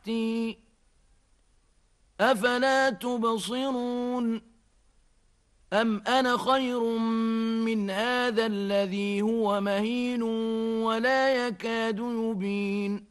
تأتي أفلا تبصرون أم أنا خير من هذا الذي هو مهين ولا يكاد يبين